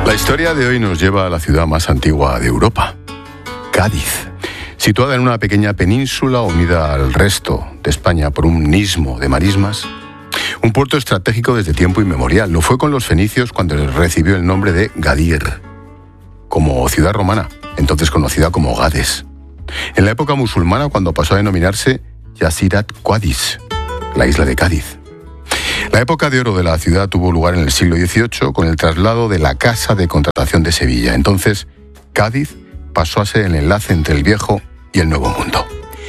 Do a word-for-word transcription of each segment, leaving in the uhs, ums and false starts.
La historia de hoy nos lleva a la ciudad más antigua de Europa, Cádiz. Situada en una pequeña península unida al resto de España por un istmo de marismas, un puerto estratégico desde tiempo inmemorial. Lo fue con los fenicios cuando recibió el nombre de Gadir, como ciudad romana, entonces conocida como Gades. En la época musulmana, cuando pasó a denominarse Yazirat Qadis, la isla de Cádiz. La época de oro de la ciudad tuvo lugar en el siglo dieciocho con el traslado de la Casa de Contratación de Sevilla. Entonces, Cádiz pasó a ser el enlace entre el viejo y el nuevo mundo.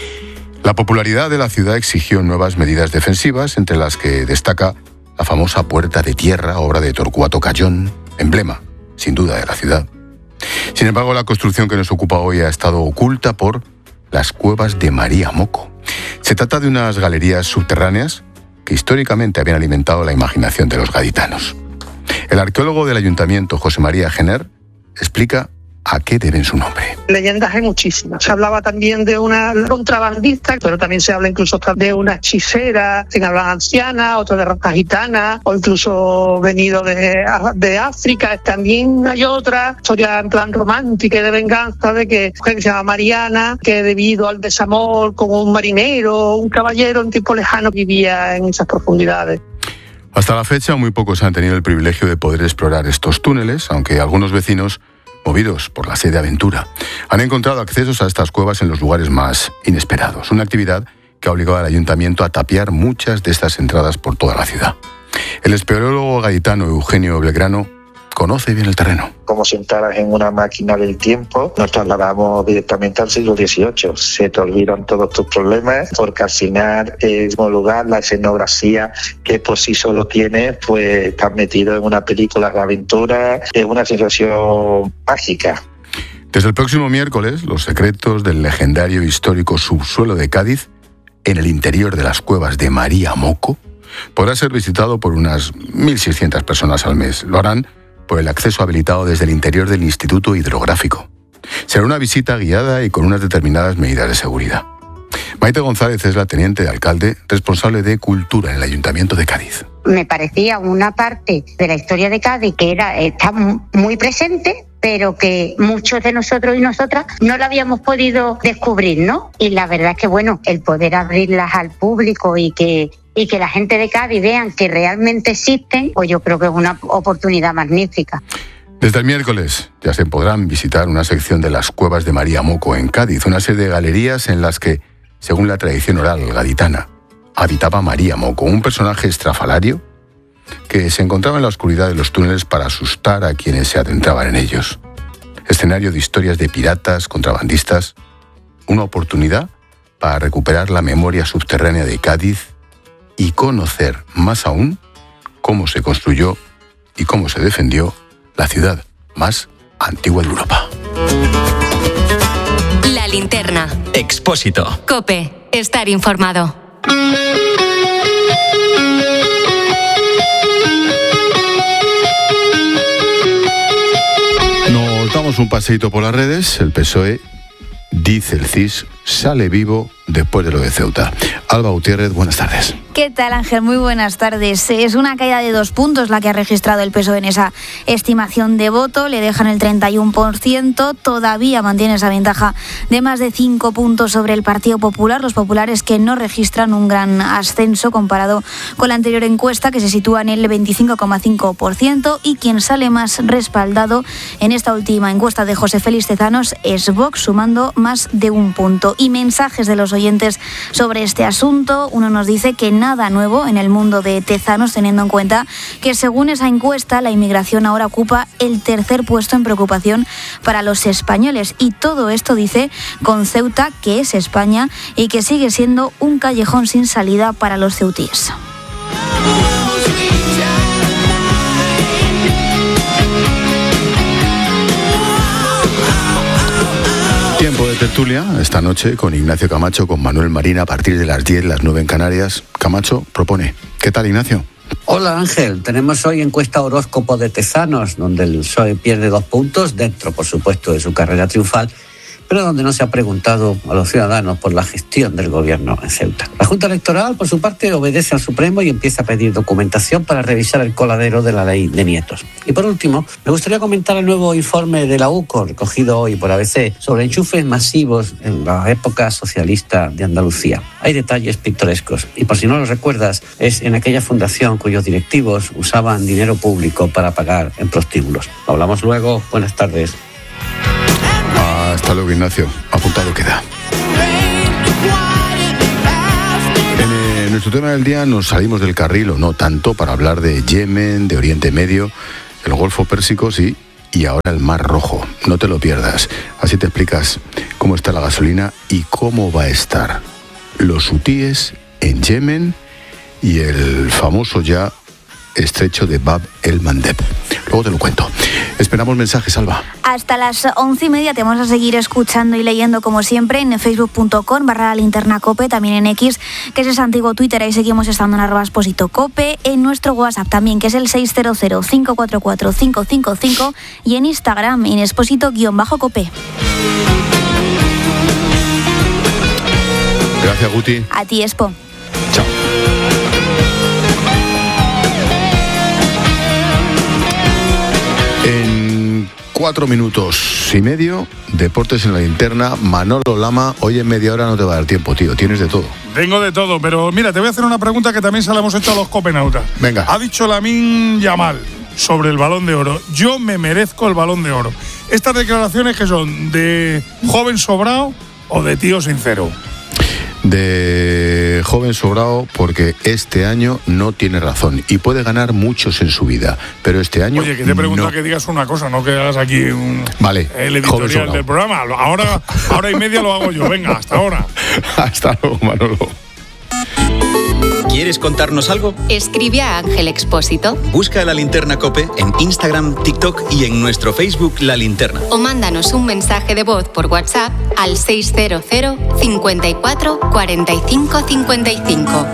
La popularidad de la ciudad exigió nuevas medidas defensivas, entre las que destaca la famosa Puerta de Tierra, obra de Torcuato Cayón, emblema, sin duda, de la ciudad. Sin embargo, la construcción que nos ocupa hoy ha estado oculta por las cuevas de María Moco. Se trata de unas galerías subterráneas que históricamente habían alimentado la imaginación de los gaditanos. El arqueólogo del ayuntamiento, José María Gener, explica a qué deben su nombre. Leyendas hay muchísimas. Se hablaba también de una contrabandista, pero también se habla incluso de una hechicera, se habla anciana, otra de raza gitana, o incluso venido de, de África. También hay otra historia en plan romántica y de venganza de que mujer que se llama Mariana, que debido al desamor con un marinero, un caballero en tiempo lejano, vivía en esas profundidades. Hasta la fecha, muy pocos han tenido el privilegio de poder explorar estos túneles, aunque algunos vecinos, movidos por la sed de aventura, han encontrado accesos a estas cuevas en los lugares más inesperados. Una actividad que ha obligado al ayuntamiento a tapiar muchas de estas entradas por toda la ciudad. El espeleólogo gaditano Eugenio Belgrano conoce bien el terreno. Como si entraras en una máquina del tiempo, nos trasladamos directamente al siglo dieciocho. Se te olvidan todos tus problemas, porque al final el mismo lugar, la escenografía que por sí solo tienes, pues estás metido en una película de aventura, es una sensación mágica. Desde el próximo miércoles, los secretos del legendario histórico subsuelo de Cádiz, en el interior de las cuevas de María Moco, podrá ser visitado por unas mil seiscientas personas al mes. Lo harán por el acceso habilitado desde el interior del Instituto Hidrográfico. Será una visita guiada y con unas determinadas medidas de seguridad. Maite González es la teniente de alcalde responsable de Cultura en el Ayuntamiento de Cádiz. Me parecía una parte de la historia de Cádiz que era, está muy presente, pero que muchos de nosotros y nosotras no la habíamos podido descubrir, ¿no? Y la verdad es que, bueno, el poder abrirlas al público y que y que la gente de Cádiz vean que realmente existen, pues yo creo que es una oportunidad magnífica. Desde el miércoles ya se podrán visitar una sección de las cuevas de María Moco en Cádiz, una serie de galerías en las que, según la tradición oral gaditana, habitaba María Moco, un personaje estrafalario que se encontraba en la oscuridad de los túneles para asustar a quienes se adentraban en ellos. Escenario de historias de piratas, contrabandistas, una oportunidad para recuperar la memoria subterránea de Cádiz y conocer más aún cómo se construyó y cómo se defendió la ciudad más antigua de Europa. La linterna. Expósito. COPE. Estar informado. Nos damos un paseíto por las redes. El P S O E, dice el C I S, sale vivo después de lo de Ceuta. Alba Gutiérrez, buenas tardes. ¿Qué tal, Ángel? Muy buenas tardes. Es una caída de dos puntos la que ha registrado el P S O E en esa estimación de voto. Le dejan el treinta y uno por ciento. Todavía mantiene esa ventaja de más de cinco puntos sobre el Partido Popular. Los populares que no registran un gran ascenso comparado con la anterior encuesta, que se sitúa en el veinticinco coma cinco por ciento. Y quien sale más respaldado en esta última encuesta de José Félix Tezanos es Vox, sumando más de un punto. Y mensajes de los oyentes sobre este asunto. Uno nos dice que nada nuevo en el mundo de Tezanos, teniendo en cuenta que según esa encuesta la inmigración ahora ocupa el tercer puesto en preocupación para los españoles, y todo esto, dice, con Ceuta, que es España y que sigue siendo un callejón sin salida para los ceutíes. Tiempo de tertulia esta noche con Ignacio Camacho, con Manuel Marín a partir de las diez, las nueve en Canarias. Camacho propone. ¿Qué tal, Ignacio? Hola, Ángel. Tenemos hoy encuesta horóscopo de Tezanos, donde el P S O E pierde dos puntos, dentro, por supuesto, de su carrera triunfal, pero donde no se ha preguntado a los ciudadanos por la gestión del gobierno en Ceuta. La Junta Electoral, por su parte, obedece al Supremo y empieza a pedir documentación para revisar el coladero de la ley de nietos. Y por último, me gustaría comentar el nuevo informe de la U C O, recogido hoy por A B C, sobre enchufes masivos en la época socialista de Andalucía. Hay detalles pintorescos y, por si no lo recuerdas, es en aquella fundación cuyos directivos usaban dinero público para pagar en prostíbulos. Hablamos luego. Buenas tardes. Hasta luego, Ignacio. Apuntado queda. En eh, nuestro tema del día nos salimos del carril, o no tanto, para hablar de Yemen, de Oriente Medio, el Golfo Pérsico, sí, y ahora el Mar Rojo. No te lo pierdas. Así te explicas cómo está la gasolina y cómo va a estar los hutíes en Yemen y el famoso ya estrecho de Bab el-Mandeb. Luego te lo cuento. Esperamos mensajes, Alba. Hasta las once y media te vamos a seguir escuchando y leyendo como siempre en facebook punto com barra la linterna cope, también en X, que es ese antiguo Twitter, ahí seguimos estando en arroba Expósito Cope, en nuestro WhatsApp también, que es el seis cero cero, cinco cuatro cuatro, cinco cinco cinco, y en Instagram en Expósito-Cope. Gracias, Guti. A ti, Expo. Chao. En cuatro minutos y medio, deportes en la linterna. Manolo Lama, hoy en media hora no te va a dar tiempo, tío. Tienes de todo. Tengo de todo, pero mira, te voy a hacer una pregunta que también se la hemos hecho a los copenautas. Venga. Ha dicho Lamine Yamal sobre el Balón de Oro. Yo me merezco el Balón de Oro. Estas declaraciones, que son de joven sobrado o de tío sincero. De joven sobrado, porque este año no tiene razón y puede ganar muchos en su vida, pero este año Oye, que te pregunto no. que digas una cosa, no que hagas aquí un, vale, el editorial del programa. Ahora, ahora y media lo hago yo. Venga, hasta ahora. Hasta luego, Manolo. ¿Quieres contarnos algo? Escribe a Ángel Expósito. Busca La Linterna Cope en Instagram, TikTok y en nuestro Facebook La Linterna. O mándanos un mensaje de voz por WhatsApp al seis cero cero, cincuenta y cuatro, cuarenta y cinco, cincuenta y cinco.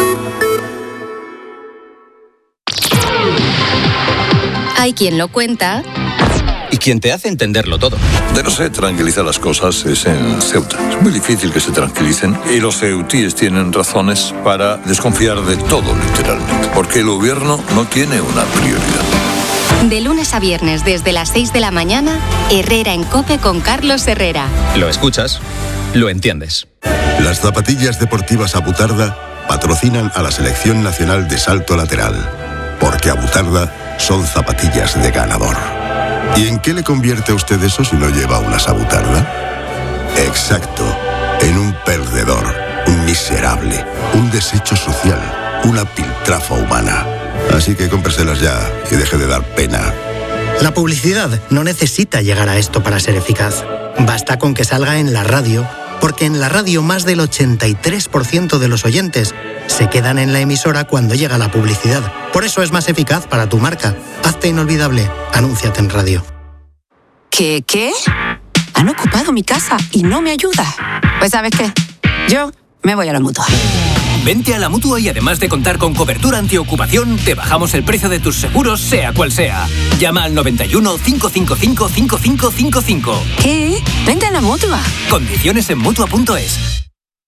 Hay quien lo cuenta y quien te hace entenderlo todo. De no se tranquiliza las cosas es en Ceuta. Es muy difícil que se tranquilicen y los ceutíes tienen razones para desconfiar de todo, literalmente, porque el gobierno no tiene una prioridad. De lunes a viernes desde las seis de la mañana, Herrera en Cope con Carlos Herrera. Lo escuchas, lo entiendes. Las zapatillas deportivas Abutarda patrocinan a la Selección Nacional de Salto Lateral, porque Abutarda son zapatillas de ganador. ¿Y en qué le convierte a usted eso si no lleva una Abutarda? Exacto, en un perdedor, un miserable, un desecho social, una piltrafa humana. Así que cómpreselas ya y deje de dar pena. La publicidad no necesita llegar a esto para ser eficaz. Basta con que salga en la radio, porque en la radio más del ochenta y tres por ciento de los oyentes se quedan en la emisora cuando llega la publicidad. Por eso es más eficaz para tu marca. Hazte inolvidable. Anúnciate en radio. ¿Qué, qué? Han ocupado mi casa y no me ayuda. Pues ¿sabes qué? Yo me voy a la Mutua. Vente a la Mutua y además de contar con cobertura antiocupación, te bajamos el precio de tus seguros, sea cual sea. Llama al noventa y uno, cinco cinco cinco, cinco cinco cinco cinco. ¿Qué? Vente a la Mutua. Condiciones en Mutua punto es.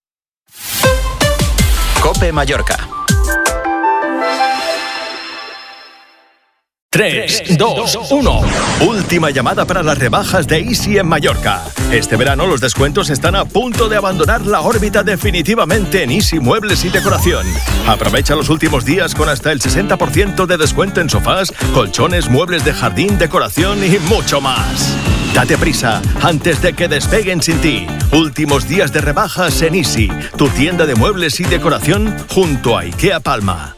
Cope Mallorca. tres, dos, uno. Última llamada para las rebajas de Easy en Mallorca. Este verano los descuentos están a punto de abandonar la órbita definitivamente en Easy Muebles y Decoración. Aprovecha los últimos días con hasta el sesenta por ciento de descuento en sofás, colchones, muebles de jardín, decoración y mucho más. Date prisa antes de que despeguen sin ti. Últimos días de rebajas en Easy, tu tienda de muebles y decoración junto a IKEA Palma.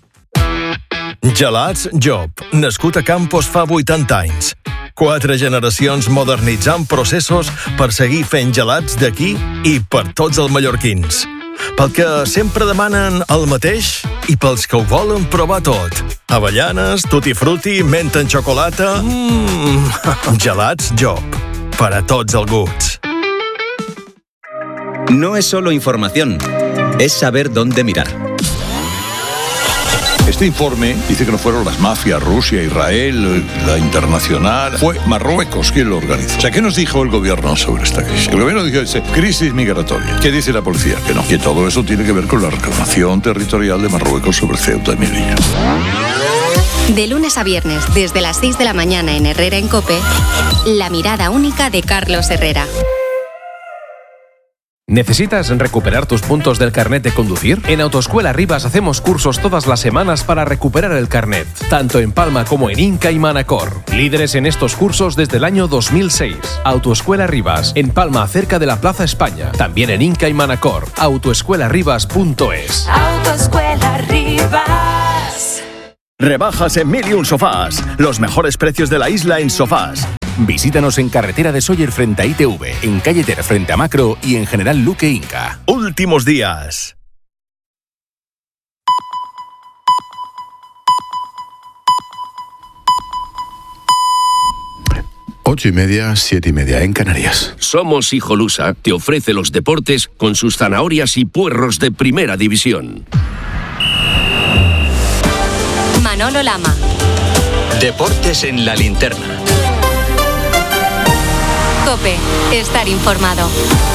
Gelats Job, nascut a Campos fa vuitanta anys. Quatre generacions modernitzant processos per seguir fent gelats d'aquí i per tots els mallorquins. Pel que sempre demanen el mateix i pels que ho volen provar tot. Avellanes, tutti frutti, menta en xocolata... Mmm, Gelats Job, per a tots els gusts. No es solo información, es saber dónde mirar. Este informe dice que no fueron las mafias, Rusia, Israel, la internacional. Fue Marruecos quien lo organizó. O sea, ¿qué nos dijo el gobierno sobre esta crisis? El gobierno dijo, dice, crisis migratoria. ¿Qué dice la policía? Que no. Que todo eso tiene que ver con la reclamación territorial de Marruecos sobre Ceuta y Melilla. De lunes a viernes, desde las seis de la mañana en Herrera en COPE, la mirada única de Carlos Herrera. ¿Necesitas recuperar tus puntos del carnet de conducir? En Autoescuela Rivas hacemos cursos todas las semanas para recuperar el carnet, tanto en Palma como en Inca y Manacor. Líderes en estos cursos desde el año dos mil seis. Autoescuela Rivas, en Palma, cerca de la Plaza España. También en Inca y Manacor. autoescuela rivas punto es. Autoescuela Rivas. Rebajas en Mil y Un Sofás. Los mejores precios de la isla en sofás. Visítanos en Carretera de Sóller frente a I T V, en Calle Ter frente a Macro y en General Luque Inca. Últimos días. Ocho y media, siete y media en Canarias. Somos Hijolusa te ofrece los deportes con sus zanahorias y puerros de primera división. Manolo Lama. Deportes en la linterna. COPE, estar informado.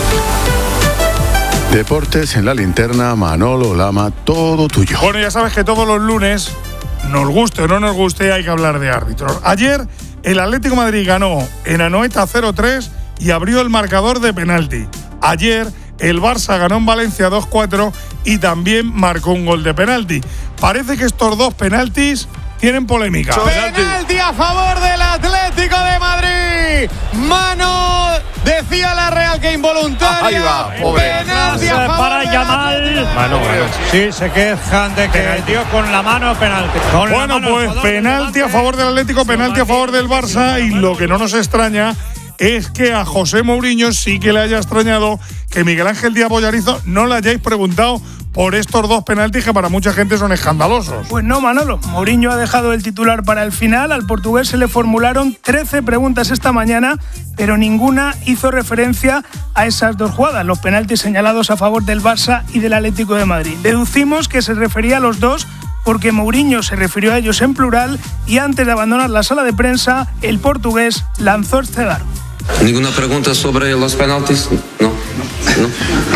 Deportes en la linterna, Manolo Lama, todo tuyo. Bueno, ya sabes que todos los lunes, nos guste o no nos guste, hay que hablar de árbitros. Ayer, el Atlético de Madrid ganó en Anoeta cero tres y abrió el marcador de penalti. Ayer, el Barça ganó en Valencia dos cuatro y también marcó un gol de penalti. Parece que estos dos penaltis tienen polémica. Penalti a favor del Atlético de Madrid. Mano, decía la Real que involuntaria. Ahí va, pobre. Penalti a favor para Yamal. Mano, mano. Sí, se quejan de que el tío con la mano penalti. Con bueno, mano, pues penalti a favor del Atlético, penalti a favor del Barça y lo que no nos extraña es que a José Mourinho sí que le haya extrañado que Miguel Ángel Díaz Bollarizo no le hayáis preguntado por estos dos penaltis que para mucha gente son escandalosos. Pues no, Manolo. Mourinho ha dejado el titular para el final. Al portugués se le formularon trece preguntas esta mañana, pero ninguna hizo referencia a esas dos jugadas, los penaltis señalados a favor del Barça y del Atlético de Madrid. Deducimos que se refería a los dos porque Mourinho se refirió a ellos en plural y antes de abandonar la sala de prensa, el portugués lanzó este dardo. ¿Ninguna pregunta sobre los penaltis? No, no.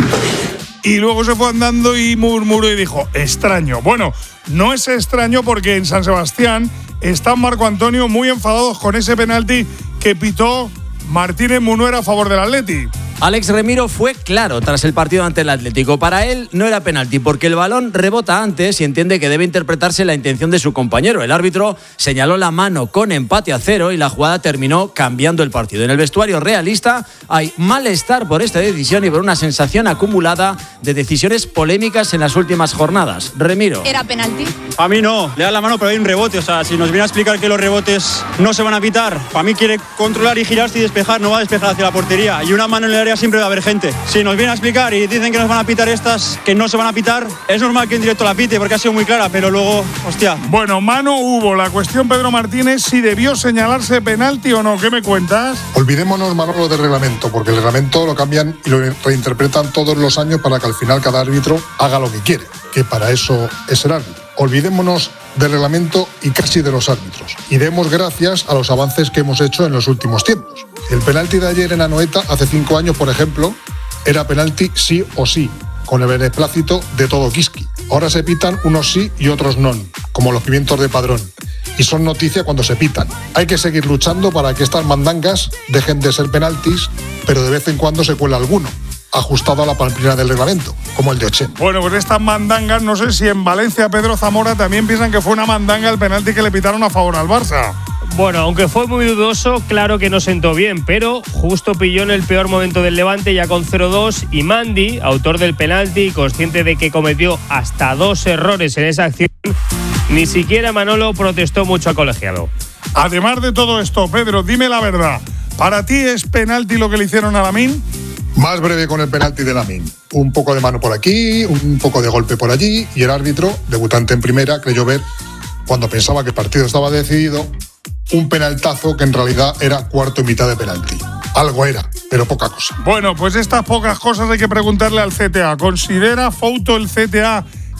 Y luego se fue andando y murmuró y dijo, extraño. Bueno, no es extraño porque en San Sebastián están Marco Antonio muy enfadados con ese penalti que pitó Martínez Munuera a favor del Atleti. Alex Remiro fue claro tras el partido ante el Atlético. Para él no era penalti porque el balón rebota antes y entiende que debe interpretarse la intención de su compañero. El árbitro señaló la mano con empate a cero y la jugada terminó cambiando el partido. En el vestuario realista hay malestar por esta decisión y por una sensación acumulada de decisiones polémicas en las últimas jornadas. Remiro. ¿Era penalti? A mí no, le da la mano pero hay un rebote. O sea, si nos viene a explicar que los rebotes no se van a pitar, para mí quiere controlar y girarse y despejar, no va a despejar hacia la portería. Y una mano en el área siempre va a haber gente. Si nos viene a explicar y dicen que nos van a pitar estas que no se van a pitar, es normal que en directo la pite porque ha sido muy clara, pero luego, hostia. Bueno, mano hubo. La cuestión, Pedro Martínez, si debió señalarse penalti o no. ¿Qué me cuentas? Olvidémonos, Manolo, del reglamento, porque el reglamento lo cambian y lo reinterpretan todos los años para que al final cada árbitro haga lo que quiere, que para eso es el árbitro. Olvidémonos del reglamento y casi de los árbitros. Y demos gracias a los avances que hemos hecho en los últimos tiempos. El penalti de ayer en Anoeta, hace cinco años, por ejemplo, era penalti sí o sí, con el beneplácito de todo Kiski. Ahora se pitan unos sí y otros no, como los pimientos de Padrón. Y son noticia cuando se pitan. Hay que seguir luchando para que estas mandangas dejen de ser penaltis, pero de vez en cuando se cuela alguno, ajustado a la pamplina del reglamento, como el de ochenta. Bueno, pues estas mandangas, no sé si en Valencia Pedro Zamora también piensan que fue una mandanga el penalti que le pitaron a favor al Barça. Bueno, aunque fue muy dudoso, claro que no sentó bien, pero justo pilló en el peor momento del Levante ya con cero dos y Mandi, autor del penalti, consciente de que cometió hasta dos errores en esa acción, ni siquiera Manolo protestó mucho al colegiado. Además de todo esto, Pedro, dime la verdad, ¿para ti es penalti lo que le hicieron a Lamine? Más breve con el penalti de Lamine. Un poco de mano por aquí, un poco de golpe por allí y el árbitro, debutante en primera, creyó ver, cuando pensaba que el partido estaba decidido, un penaltazo que en realidad era cuarto y mitad de penalti. Algo era, pero poca cosa. Bueno, pues estas pocas cosas hay que preguntarle al C T A. ¿Considera Fouto el C T A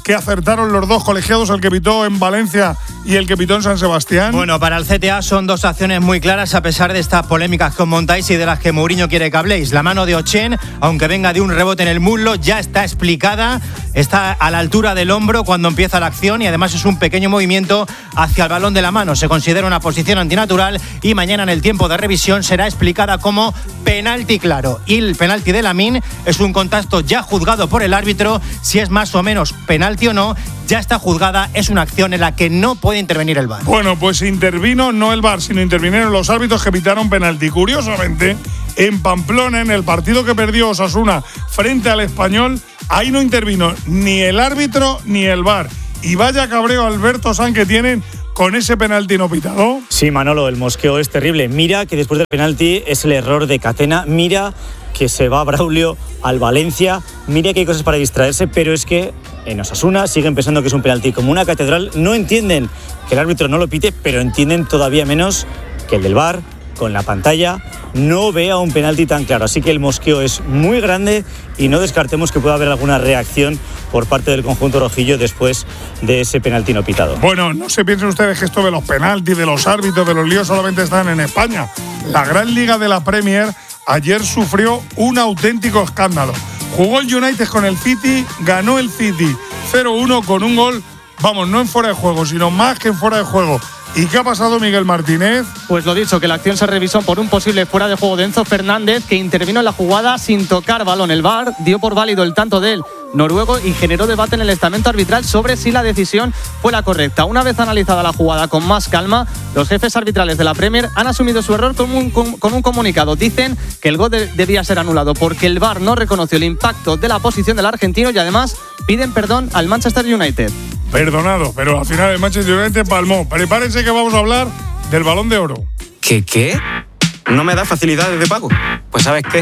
que acertaron los dos colegiados, el que pitó en Valencia y el que pitó en San Sebastián? Bueno, para el C T A son dos acciones muy claras a pesar de estas polémicas que os montáis y de las que Mourinho quiere que habléis. La mano de Ochen, aunque venga de un rebote en el muslo, ya está explicada, está a la altura del hombro cuando empieza la acción y además es un pequeño movimiento hacia el balón de la mano. Se considera una posición antinatural y mañana en el tiempo de revisión será explicada como penalti claro. Y el penalti de Lamine es un contacto ya juzgado por el árbitro, si es más o menos penalti o no, ya está juzgada, es una acción en la que no puede intervenir el V A R. Bueno, pues intervino no el V A R, sino intervinieron los árbitros que pitaron penalti. Curiosamente, en Pamplona, en el partido que perdió Osasuna frente al Español, ahí no intervino ni el árbitro ni el V A R. Y vaya cabreo Alberto San que tienen con ese penalti no pitado. Sí, Manolo, el mosqueo es terrible. Mira que después del penalti es el error de Catena. Mira que se va Braulio al Valencia. Mira que hay cosas para distraerse, pero es que en Osasuna siguen pensando que es un penalti como una catedral. No entienden que el árbitro no lo pite, pero entienden todavía menos que el del V A R, con la pantalla, no vea un penalti tan claro. Así que el mosqueo es muy grande y no descartemos que pueda haber alguna reacción por parte del conjunto rojillo después de ese penalti no pitado. Bueno, no se piensen ustedes que esto de los penaltis, de los árbitros, de los líos solamente están en España. La gran liga de la Premier ayer sufrió un auténtico escándalo. Jugó el United con el City, ganó el City cero uno con un gol, vamos, no en fuera de juego, sino más que en fuera de juego. ¿Y qué ha pasado, Miguel Martínez? Pues lo dicho, que la acción se revisó por un posible fuera de juego de Enzo Fernández, que intervino en la jugada sin tocar balón. El V A R dio por válido el tanto del noruego y generó debate en el estamento arbitral sobre si la decisión fue la correcta. Una vez analizada la jugada con más calma, los jefes arbitrales de la Premier han asumido su error con un, con, con un comunicado. Dicen que el gol de, debía ser anulado porque el V A R no reconoció el impacto de la posición del argentino y además piden perdón al Manchester United. Perdonado, pero al final el Manchester United palmó. Prepárense que vamos a hablar del Balón de Oro. ¿Qué qué? ¿No me da facilidades de pago? Pues ¿sabes qué?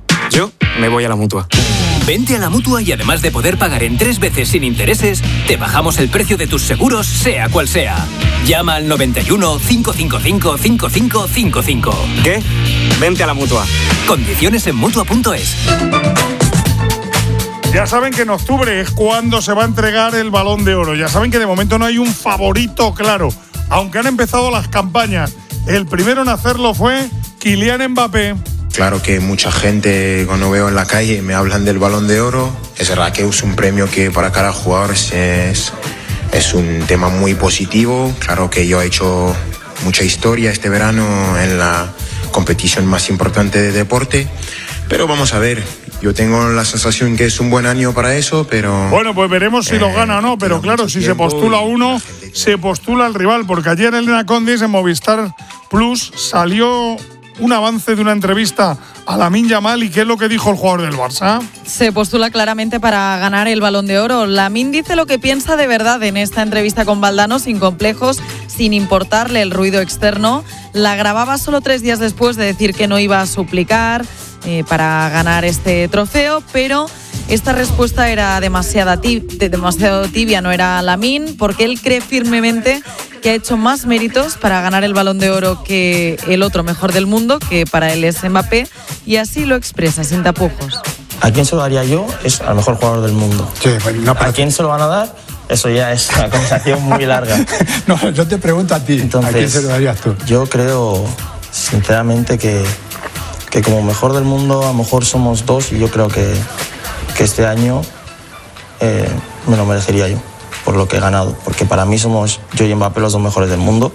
Yo me voy a la Mutua. Vente a la Mutua y además de poder pagar en tres veces sin intereses, te bajamos el precio de tus seguros, sea cual sea. Llama al noventa y uno, cinco cinco cinco, cinco cinco cinco cinco. ¿Qué? Vente a la Mutua. Condiciones en Mutua punto es. Ya saben que en octubre es cuando se va a entregar el Balón de Oro. Ya saben que de momento no hay un favorito claro, aunque han empezado las campañas. El primero en hacerlo fue Kylian Mbappé. Claro que mucha gente cuando veo en la calle me hablan del Balón de Oro. Es verdad que es un premio que para cada jugador es, es un tema muy positivo. Claro que yo he hecho mucha historia este verano en la competición más importante de deporte. Pero vamos a ver, yo tengo la sensación que es un buen año para eso, pero... Bueno, pues veremos si eh, lo gana o no, pero claro, si se postula uno, se postula el rival, porque ayer Elena Condis en Movistar Plus salió un avance de una entrevista a Lamine Yamal. ¿Y qué es lo que dijo el jugador del Barça? Se postula claramente para ganar el Balón de Oro. Lamine dice lo que piensa de verdad en esta entrevista con Valdano, sin complejos, sin importarle el ruido externo. La grababa solo tres días después de decir que no iba a suplicar eh, para ganar este trofeo, pero esta respuesta era demasiado tibia, demasiado tibia, no era Lamine, porque él cree firmemente que ha hecho más méritos para ganar el Balón de Oro que el otro mejor del mundo, que para él es Mbappé, y así lo expresa sin tapujos. ¿A quién se lo daría yo? Es al mejor jugador del mundo. Sí, no, ¿A quién se lo van a dar? Eso ya es una conversación muy larga. No, yo te pregunto a ti. Entonces, ¿a quién se lo darías tú? Yo creo, sinceramente, que, que como mejor del mundo, a lo mejor somos dos, y yo creo que, que este año eh, me lo merecería yo, por lo que he ganado. Porque para mí somos yo y Mbappé los dos mejores del mundo.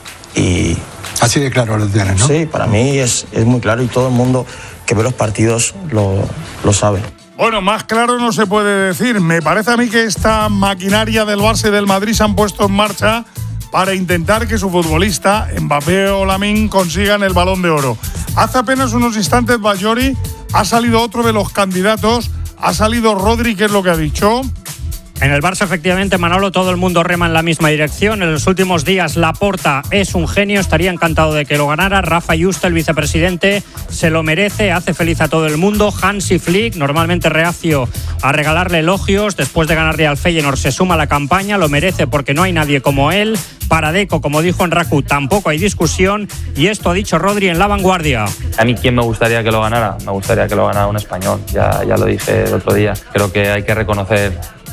Y así de claro lo tienes, ¿no? Sí, para mí es, es muy claro y todo el mundo que ve los partidos lo, lo sabe. Bueno, más claro no se puede decir. Me parece a mí que esta maquinaria del Barça y del Madrid se han puesto en marcha para intentar que su futbolista, Mbappé o Lamine, consigan el Balón de Oro. Hace apenas unos instantes, Bayori, ha salido otro de los candidatos, ha salido Rodri, ¿qué es lo que ha dicho? En el Barça, efectivamente, Manolo, todo el mundo rema en la misma dirección. En los últimos días, Laporta es un genio, estaría encantado de que lo ganara. Rafa Yuste, el vicepresidente, se lo merece, hace feliz a todo el mundo. Hansi Flick, normalmente reacio a regalarle elogios, después de ganarle al Feyenoord, se suma a la campaña, lo merece porque no hay nadie como él. Para Deco, como dijo en Raku, tampoco hay discusión, y esto ha dicho Rodri en La Vanguardia. A mí, ¿quién me gustaría que lo ganara? Me gustaría que lo ganara un español, ya, ya lo dije el otro día. Creo que hay que reconocer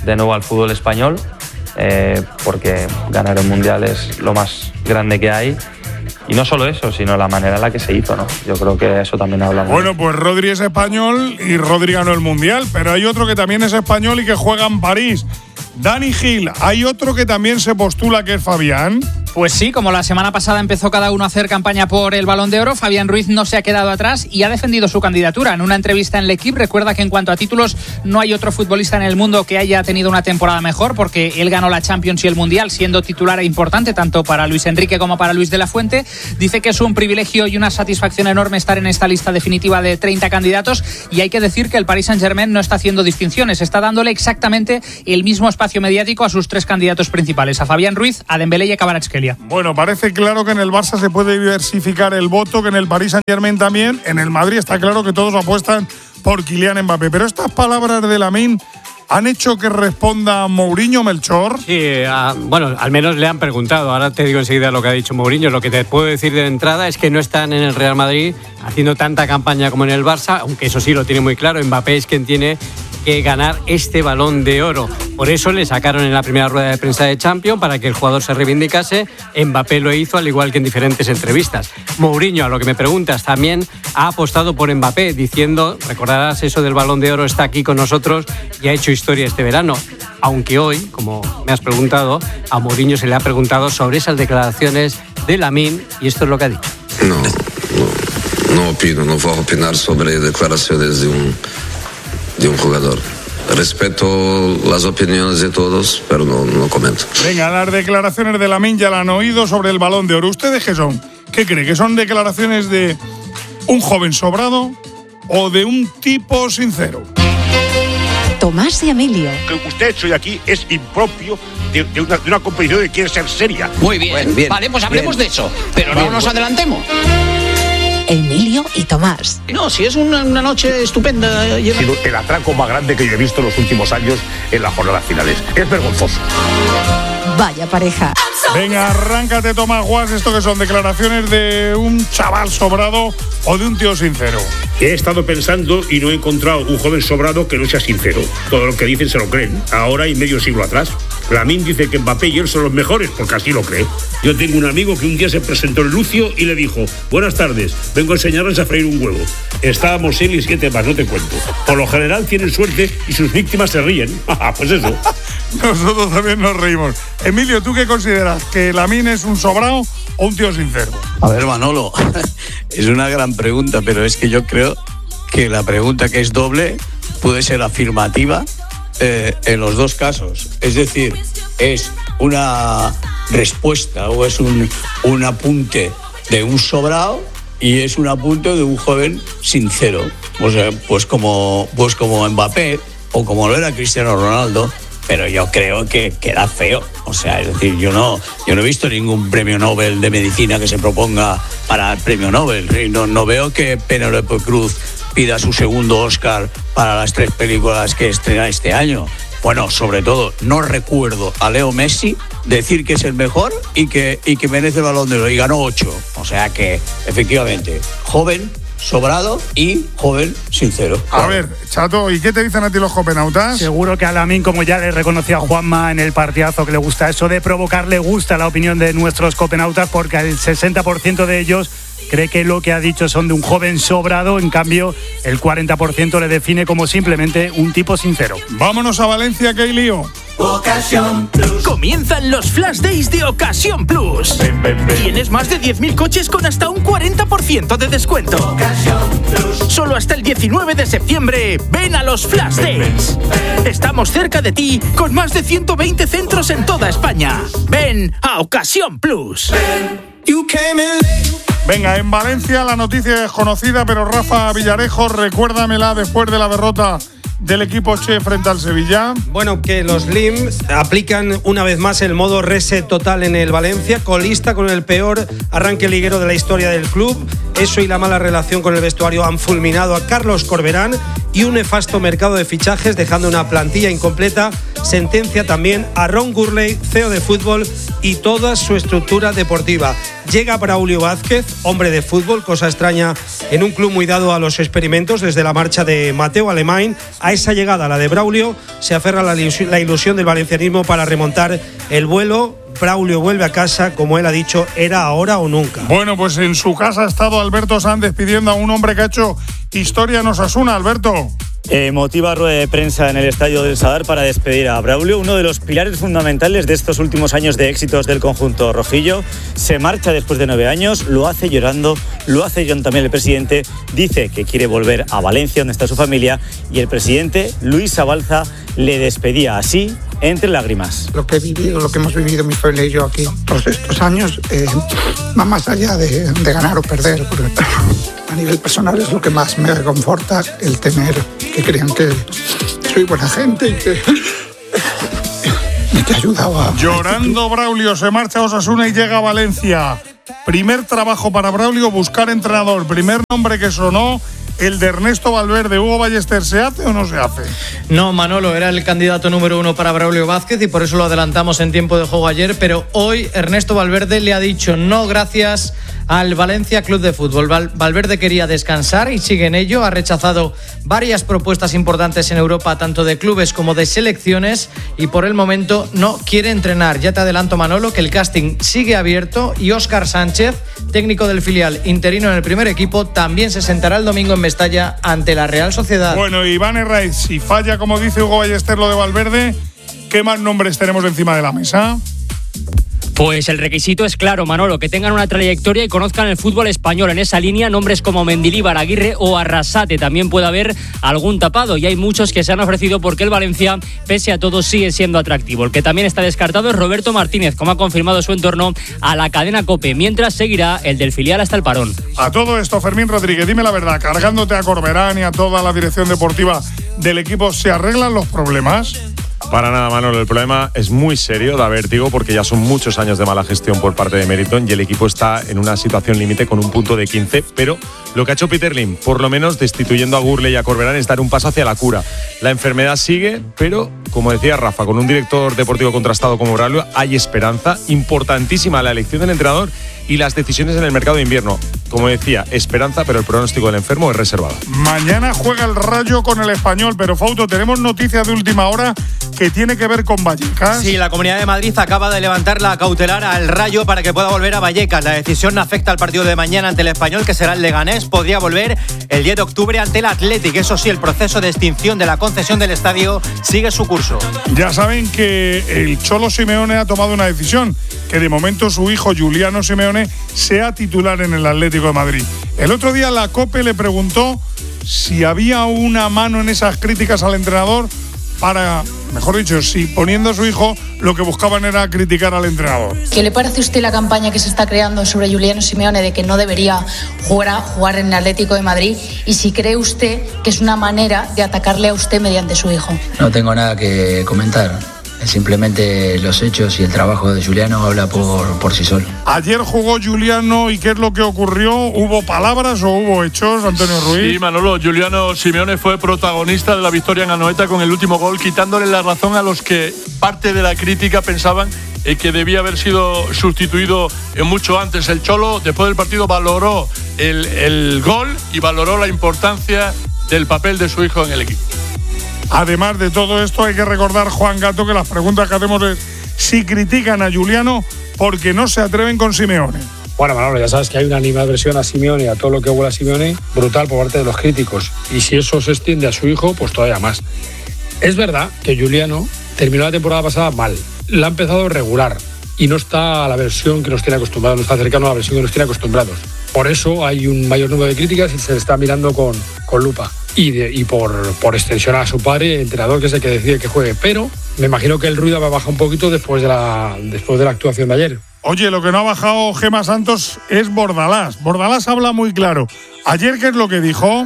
de nuevo al fútbol español, eh, porque ganar el Mundial es lo más grande que hay. Y no solo eso, sino la manera en la que se hizo, ¿no? Yo creo que eso también habla mucho. Bueno, pues Rodri es español y Rodri ganó el Mundial, pero hay otro que también es español y que juega en París. Dani Gil, hay otro que también se postula, que es Fabián. Pues sí, como la semana pasada empezó cada uno a hacer campaña por el Balón de Oro, Fabián Ruiz no se ha quedado atrás y ha defendido su candidatura. En una entrevista en L'Equipe recuerda que en cuanto a títulos no hay otro futbolista en el mundo que haya tenido una temporada mejor, porque él ganó la Champions y el Mundial siendo titular e importante tanto para Luis Enrique como para Luis de la Fuente. Dice que es un privilegio y una satisfacción enorme estar en esta lista definitiva de treinta candidatos, y hay que decir que el Paris Saint-Germain no está haciendo distinciones, está dándole exactamente el mismo espacio mediático a sus tres candidatos principales, a Fabián Ruiz, a Dembélé y a Kvaratskhelia. Bueno, parece claro que en el Barça se puede diversificar el voto, que en el Paris Saint-Germain también. En el Madrid está claro que todos apuestan por Kylian Mbappé. Pero estas palabras de Lamine han hecho que responda Mourinho, Melchor. Sí, uh, bueno, al menos le han preguntado. Ahora te digo enseguida lo que ha dicho Mourinho. Lo que te puedo decir de entrada es que no están en el Real Madrid haciendo tanta campaña como en el Barça, aunque eso sí lo tiene muy claro. Mbappé es quien tiene que ganar este Balón de Oro. Por eso le sacaron en la primera rueda de prensa de Champions, para que el jugador se reivindicase. Mbappé lo hizo, al igual que en diferentes entrevistas. Mourinho, a lo que me preguntas, también ha apostado por Mbappé, diciendo, recordarás eso del Balón de Oro, está aquí con nosotros y ha hecho historia este verano. Aunque hoy, como me has preguntado, a Mourinho se le ha preguntado sobre esas declaraciones de Lamine, y esto es lo que ha dicho. No, no, no opino, no voy a opinar sobre declaraciones de un, de un jugador. Respeto las opiniones de todos, pero no, no comento. Venga, las declaraciones de Lamine ya la han oído sobre el Balón de Oro. ¿Ustedes qué son? ¿Qué cree? ¿Que son declaraciones de un joven sobrado o de un tipo sincero? Tomás y Emilio. Lo que usted ha hecho hoy aquí es impropio de, de, una, de una competición que quiere ser seria. Muy bien, bueno, bien vale, pues hablemos bien de eso, pero bien, no nos bueno. adelantemos. Emilio y Tomás. No, si es una, una noche estupenda. Ha sido el atraco más grande que yo he visto en los últimos años en las jornadas finales. Es vergonzoso. Vaya pareja. Venga, arráncate, Tomás Guas. ¿Esto que son? ¿Declaraciones de un chaval sobrado o de un tío sincero? He estado pensando y no he encontrado un joven sobrado que no sea sincero. Todo lo que dicen se lo creen, ahora y medio siglo atrás. Lamine dice que Mbappé y él son los mejores, porque así lo cree. Yo tengo un amigo que un día se presentó en Lucio y le dijo: buenas tardes, vengo a enseñarles a freír un huevo. Estábamos él y siete más, no te cuento. Por lo general tienen suerte y sus víctimas se ríen. Pues eso. Nosotros también nos reímos. Emilio, ¿tú qué consideras? ¿Que Lamine es un sobrado o un tío sincero? A ver, Manolo, es una gran pregunta, pero es que yo creo que la pregunta, que es doble, puede ser afirmativa eh, en los dos casos. Es decir, es una respuesta o es un, un apunte de un sobrado y es un apunte de un joven sincero. O sea, pues como, pues como Mbappé o como lo era Cristiano Ronaldo. Pero yo creo que queda feo. O sea, es decir, yo no, yo no he visto ningún premio Nobel de medicina que se proponga para el premio Nobel. No, no veo que Penélope Cruz pida su segundo Oscar para las tres películas que estrena este año. Bueno, sobre todo, no recuerdo a Leo Messi decir que es el mejor y que, y que merece el Balón de Oro, y ganó ocho. O sea que, efectivamente, joven, sobrado y joven sincero. A ver, Chato, ¿y qué te dicen a ti los copenautas? Seguro que a Lamine, como ya le reconocía Juanma en el partidazo, que le gusta eso de provocar, le gusta la opinión de nuestros copenautas, porque el sesenta por ciento de ellos cree que lo que ha dicho son de un joven sobrado. En cambio, el cuarenta por ciento le define como simplemente un tipo sincero. Vámonos a Valencia, que hay lío. Ocasión Plus. Comienzan los Flash Days de Ocasión Plus. Ven, ven, ven. Tienes más de diez mil coches con hasta un cuarenta por ciento de descuento. Ocasión Plus. Solo hasta el diecinueve de septiembre. Ven a los Flash ven, Days. Ven, ven. Estamos cerca de ti con más de ciento veinte centros en toda España. Ven a Ocasión Plus. Ven. You came in. Venga, en Valencia la noticia es conocida, pero Rafa Villarejo, recuérdamela después de la derrota del equipo Che frente al Sevilla. Bueno, que los L I M aplican una vez más el modo reset total en el Valencia, colista con el peor arranque liguero de la historia del club. Eso y la mala relación con el vestuario han fulminado a Carlos Corberán, y un nefasto mercado de fichajes, dejando una plantilla incompleta, sentencia también a Ron Gurley, C E O de fútbol, y toda su estructura deportiva. Llega Braulio Vázquez, hombre de fútbol, cosa extraña en un club muy dado a los experimentos desde la marcha de Mateo Alemán. A esa llegada, la de Braulio, se aferra la ilusión, la ilusión del valencianismo para remontar el vuelo. Braulio vuelve a casa, como él ha dicho, era ahora o nunca. Bueno, pues en su casa ha estado Alberto Sanz despidiendo a un hombre que ha hecho historia en Osasuna. Alberto. Emotiva rueda de prensa en el Estadio del Sadar para despedir a Braulio, uno de los pilares fundamentales de estos últimos años de éxitos del conjunto rojillo. Se marcha después de nueve años, lo hace llorando, lo hace llorando también el presidente. Dice que quiere volver a Valencia, donde está su familia, y el presidente, Luis Abalza, le despedía así, entre lágrimas. Lo que he vivido, lo que hemos vivido mi familia y yo aquí todos estos años, eh, va más allá de, de ganar o perder. Porque a nivel personal es lo que más me reconforta, el tener que crean que soy buena gente y que me te ayudaba. Llorando Braulio se marcha a Osasuna y llega a Valencia. Primer trabajo para Braulio, buscar entrenador. Primer nombre que sonó, el de Ernesto Valverde. Hugo Ballester, ¿se hace o no se hace? No, Manolo, era el candidato número uno para Braulio Vázquez y por eso lo adelantamos en tiempo de juego ayer, pero hoy Ernesto Valverde le ha dicho no gracias al Valencia Club de Fútbol. Val- Valverde quería descansar y sigue en ello. Ha rechazado varias propuestas importantes en Europa, tanto de clubes como de selecciones, y por el momento no quiere entrenar. Ya te adelanto, Manolo, que el casting sigue abierto y Óscar Sánchez, técnico del filial interino en el primer equipo, también se sentará el domingo en Mestalla ante la Real Sociedad. Bueno, Iván Herraiz, si falla, como dice Hugo Ballester, lo de Valverde, ¿qué más nombres tenemos encima de la mesa? Pues el requisito es claro, Manolo, que tengan una trayectoria y conozcan el fútbol español. En esa línea, nombres como Mendilibar, Aguirre o Arrasate. También puede haber algún tapado, y hay muchos que se han ofrecido porque el Valencia, pese a todo, sigue siendo atractivo. El que también está descartado es Roberto Martínez, como ha confirmado su entorno a la cadena COPE, mientras seguirá el del filial hasta el parón. A todo esto, Fermín Rodríguez, dime la verdad, cargándote a Corberán y a toda la dirección deportiva del equipo, ¿se arreglan los problemas? Para nada, Manolo, el problema es muy serio, da vértigo, porque ya son muchos años de mala gestión por parte de Meriton y el equipo está en una situación límite con un punto de quince, pero lo que ha hecho Peter Lim, por lo menos destituyendo a Gurley y a Corberán, es dar un paso hacia la cura. La enfermedad sigue, pero, como decía Rafa, con un director deportivo contrastado como Braulio, hay esperanza. Importantísima la elección del entrenador y las decisiones en el mercado de invierno. Como decía, esperanza, pero el pronóstico del enfermo es reservado. Mañana juega el Rayo con el Español, pero Fauto, tenemos noticias de última hora que tiene que ver con Vallecas. Sí, la Comunidad de Madrid acaba de levantar la cautelar al Rayo para que pueda volver a Vallecas. La decisión no afecta al partido de mañana ante el Español, que será el Leganés. Podría volver el diez de octubre ante el Athletic. Eso sí, el proceso de extinción de la concesión del estadio sigue su curso. Ya saben que el Cholo Simeone ha tomado una decisión, que de momento su hijo Juliano Simeone sea titular en el Atlético de Madrid. El otro día la COPE le preguntó si había una mano en esas críticas al entrenador para, mejor dicho, si poniendo a su hijo lo que buscaban era criticar al entrenador. ¿Qué le parece a usted la campaña que se está creando sobre Juliano Simeone de que no debería jugar, a, jugar en el Atlético de Madrid? Y si cree usted que es una manera de atacarle a usted mediante su hijo. No tengo nada que comentar. Simplemente los hechos y el trabajo de Juliano habla por, por sí solo. Ayer jugó Juliano y ¿qué es lo que ocurrió? ¿Hubo palabras o hubo hechos, Antonio Ruiz? Sí, Manolo, Juliano Simeone fue protagonista de la victoria en Anoeta con el último gol, quitándole la razón a los que parte de la crítica pensaban que debía haber sido sustituido mucho antes. El Cholo, después del partido, valoró el, el gol y valoró la importancia del papel de su hijo en el equipo. Además de todo esto, hay que recordar, Juan Gato, que las preguntas que hacemos es si critican a Juliano porque no se atreven con Simeone. Bueno, Manolo, ya sabes que hay una animadversión a Simeone y a todo lo que huele a Simeone brutal por parte de los críticos. Y si eso se extiende a su hijo, pues todavía más. Es verdad que Juliano terminó la temporada pasada mal. La ha empezado regular y no está a la versión que nos tiene acostumbrados, no está cercano a la versión que nos tiene acostumbrados. Por eso hay un mayor número de críticas y se le está mirando con, con lupa. Y, de, y por, por extensión a su padre, el entrenador, que es el que decide que juegue. Pero me imagino que el ruido va a bajar un poquito después de la, después de la actuación de ayer. Oye, lo que no ha bajado Gemma Santos es Bordalás. Bordalás habla muy claro. ¿Ayer qué es lo que dijo?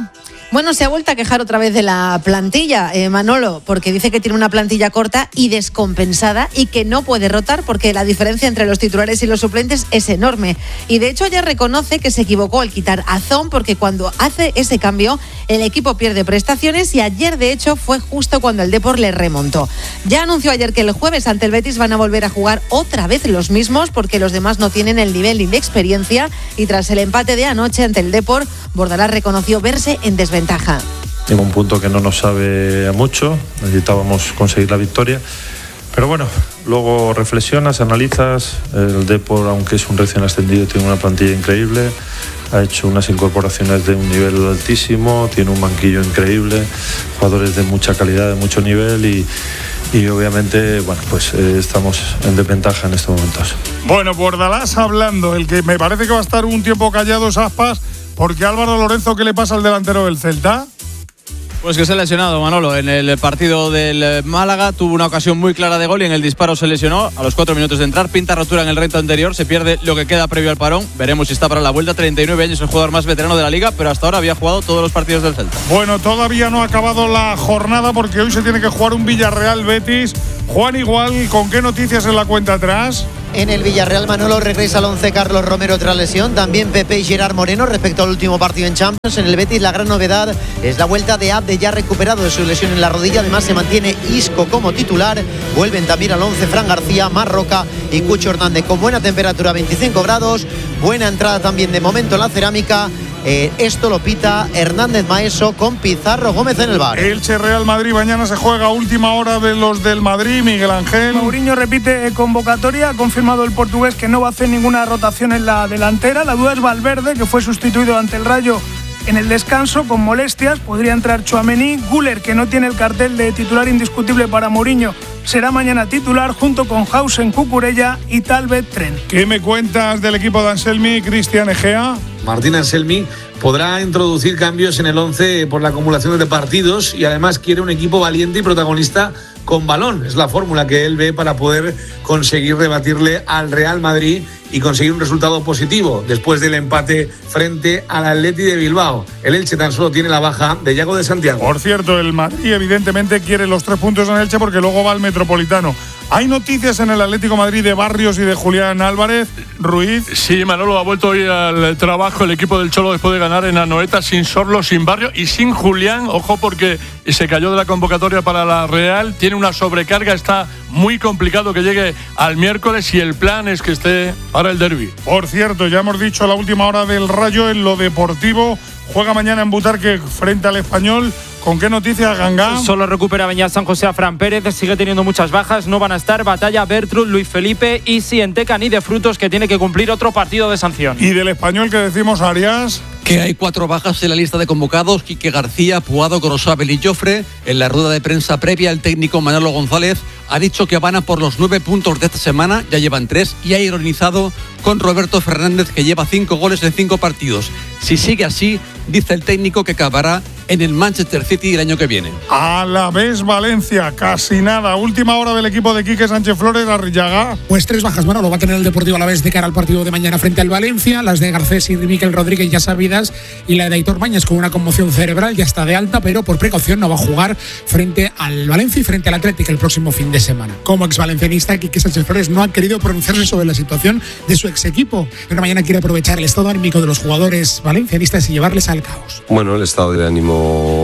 Bueno, se ha vuelto a quejar otra vez de la plantilla, eh, Manolo, porque dice que tiene una plantilla corta y descompensada y que no puede rotar porque la diferencia entre los titulares y los suplentes es enorme. Y de hecho ayer reconoce que se equivocó al quitar a Zon porque cuando hace ese cambio el equipo pierde prestaciones y ayer de hecho fue justo cuando el Depor le remontó. Ya anunció ayer que el jueves ante el Betis van a volver a jugar otra vez los mismos porque los demás no tienen el nivel ni de experiencia y tras el empate de anoche ante el Depor, Bordalás reconoció verse en desventaja. En un punto que no nos sabe a mucho, necesitábamos conseguir la victoria, pero bueno, luego reflexionas, analizas. El Depor, aunque es un recién ascendido, tiene una plantilla increíble, ha hecho unas incorporaciones de un nivel altísimo, tiene un banquillo increíble, jugadores de mucha calidad, de mucho nivel y Y obviamente, bueno, pues eh, estamos en desventaja en estos momentos. Bueno, Bordalás hablando, el que me parece que va a estar un tiempo callado es Aspas, porque Álvaro Lorenzo, ¿qué le pasa al delantero del Celta? Pues que se ha lesionado, Manolo. En el partido del Málaga tuvo una ocasión muy clara de gol y en el disparo se lesionó a los cuatro minutos de entrar. Pinta rotura en el reto anterior, se pierde lo que queda previo al parón. Veremos si está para la vuelta. treinta y nueve años, el jugador más veterano de la Liga, pero hasta ahora había jugado todos los partidos del Celta. Bueno, todavía no ha acabado la jornada porque hoy se tiene que jugar un Villarreal-Betis. Juan, igual, ¿con qué noticias en la cuenta atrás? En el Villarreal, Manolo, regresa al once Carlos Romero tras lesión. También Pepe y Gerard Moreno respecto al último partido en Champions. En el Betis la gran novedad es la vuelta de Abde, ya recuperado de su lesión en la rodilla. Además se mantiene Isco como titular. Vuelven también al once Fran García, Marroca y Cucho Hernández con buena temperatura, veinticinco grados. Buena entrada también de momento en la cerámica. Eh, esto lo pita Hernández Maeso con Pizarro Gómez en el bar. Elche Real Madrid, mañana se juega a última hora de los del Madrid. Miguel Ángel. Mourinho repite convocatoria, ha confirmado el portugués que no va a hacer ninguna rotación en la delantera. La duda es Valverde, que fue sustituido ante el Rayo en el descanso con molestias. Podría entrar Tchouaméni. Güler, que no tiene el cartel de titular indiscutible para Mourinho, será mañana titular junto con Hausen, Cucurella y Talbot Tren. ¿Qué me cuentas del equipo de Anselmi, Cristian Egea? Martín Anselmi podrá introducir cambios en el once por la acumulación de partidos y además quiere un equipo valiente y protagonista con balón. Es la fórmula que él ve para poder conseguir rebatirle al Real Madrid y conseguir un resultado positivo después del empate frente al Atleti de Bilbao. El Elche tan solo tiene la baja de Yago de Santiago. Por cierto, el Madrid evidentemente quiere los tres puntos en Elche porque luego va al Metropolitano. ¿Hay noticias en el Atlético de Madrid de Barrios y de Julián Álvarez? Ruiz. Sí, Manolo ha vuelto hoy al trabajo el equipo del Cholo después de ganar en Anoeta sin Sorlo, sin Barrio y sin Julián. Ojo porque se cayó de la convocatoria para la Real. Tiene una sobrecarga, está muy complicado que llegue al miércoles y el plan es que esté para el derbi. Por cierto, ya hemos dicho a la última hora del Rayo en lo deportivo. Juega mañana en Butarque frente al Español. ¿Con qué noticias, Ganga? Solo recupera Beñat San José a Fran Pérez, sigue teniendo muchas bajas, no van a estar Batalla, Bertrud, Luis Felipe y Sienteca ni de Frutos, que tiene que cumplir otro partido de sanción. ¿Y del Español qué decimos, Arias? Que hay cuatro bajas en la lista de convocados: Quique García, Puado, Gorosabel y Jofre. En la rueda de prensa previa, el técnico Manolo González ha dicho que van a por los nueve puntos de esta semana, ya llevan tres, y ha ironizado con Roberto Fernández, que lleva cinco goles en cinco partidos. Si sigue así, dice el técnico que acabará en el Manchester City el año que viene. A la vez Valencia, casi nada. Última hora del equipo de Quique Sánchez Flores, Arrillaga. Pues tres bajas, bueno, lo va a tener el Deportivo Alavés de cara al partido de mañana frente al Valencia. Las de Garcés y Miquel Rodríguez ya sabidas, y la de Aitor Bañez con una conmoción cerebral, ya está de alta, pero por precaución no va a jugar frente al Valencia y frente al Atlético el próximo fin de semana. Como exvalencianista, Quique Sánchez Flores no ha querido pronunciarse sobre la situación de su ex equipo, pero mañana quiere aprovechar el estado anímico de los jugadores valencianistas y llevarles al caos. Bueno, el estado de ánimo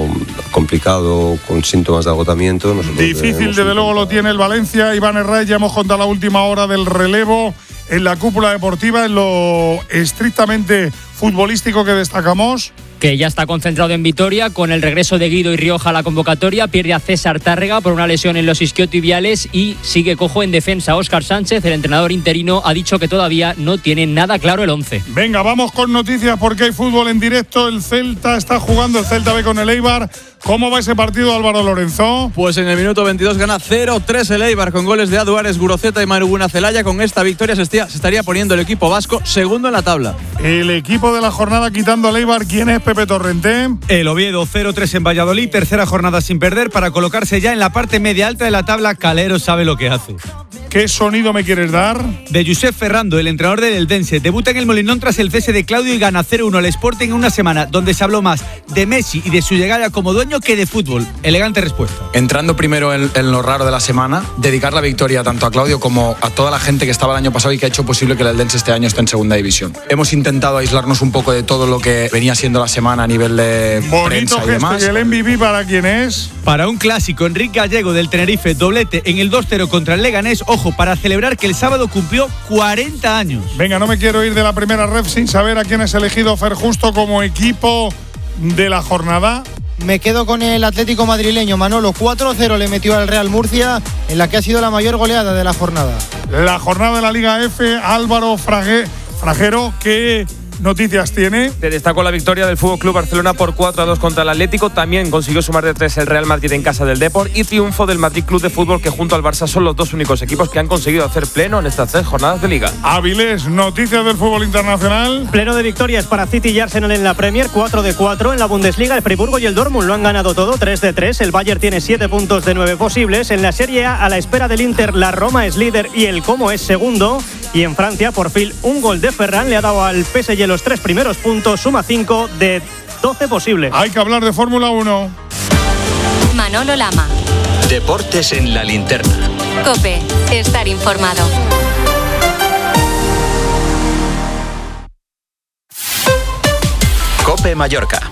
complicado, con síntomas de agotamiento. Nosotros Difícil, desde luego lo tiene el Valencia. Iván Herrera, ya hemos contado la última hora del relevo en la cúpula deportiva, en lo estrictamente futbolístico que destacamos. Que ya está concentrado en Vitoria con el regreso de Guido y Rioja a la convocatoria. Pierde a César Tárrega por una lesión en los isquiotibiales y sigue cojo en defensa. Óscar Sánchez, el entrenador interino, ha dicho que todavía no tiene nada claro el once. Venga, vamos con noticias porque hay fútbol en directo. El Celta está jugando, el Celta B con el Eibar. ¿Cómo va ese partido, Álvaro Lorenzo? Pues en el minuto veintidós gana cero tres el Eibar con goles de Aduares, Guroceta y Maruguna Celaya. Con esta victoria se, estía, se estaría poniendo el equipo vasco segundo en la tabla. El equipo de la jornada quitando al Eibar, ¿quién es? Pepe Torrente. El Oviedo cero tres en Valladolid, tercera jornada sin perder para colocarse ya en la parte media alta de la tabla. Calero sabe lo que hace. ¿Qué sonido me quieres dar? De Josep Ferrando, el entrenador del Eldense. Debuta en el Molinón tras el cese de Claudio y gana cero uno al Sporting en una semana donde se habló más de Messi y de su llegada como dueño que de fútbol. Elegante respuesta. Entrando primero en, en lo raro de la semana, dedicar la victoria tanto a Claudio como a toda la gente que estaba el año pasado y que ha hecho posible que el Eldense este año esté en segunda división. Hemos intentado aislarnos un poco de todo lo que venía siendo la semana a nivel de Bonito prensa y gesto. demás. ¿Y el M V P para quién es? Para un clásico, Enrique Gallego del Tenerife, doblete en el dos cero contra el Leganés. Ojo, para celebrar que el sábado cumplió cuarenta años. Venga, no me quiero ir de la primera ref sin saber a quién has elegido, Fer Justo, como equipo de la jornada. Me quedo con el Atlético madrileño, Manolo. cuatro cero le metió al Real Murcia, en la que ha sido la mayor goleada de la jornada. La jornada de la Liga F, Álvaro Frage, Fragero, ¿qué noticias tiene? Te destacó la victoria del F C Barcelona por cuatro a dos contra el Atlético. También consiguió sumar de tres el Real Madrid en casa del Depor. Y triunfo del Madrid Club de Fútbol, que junto al Barça son los dos únicos equipos que han conseguido hacer pleno en estas tres jornadas de Liga. Avilés, noticias del fútbol internacional. Pleno de victorias para City y Arsenal en la Premier, cuatro de cuatro. En la Bundesliga, el Friburgo y el Dortmund lo han ganado todo, tres de tres. El Bayern tiene siete puntos de nueve posibles. En la Serie A, a la espera del Inter, la Roma es líder y el Como es segundo. Y en Francia, por fin, un gol de Ferran le ha dado al P S G los tres primeros puntos, suma cinco de doce posibles. Hay que hablar de Fórmula uno. Manolo Lama. Deportes en la linterna. COPE, estar informado. COPE Mallorca.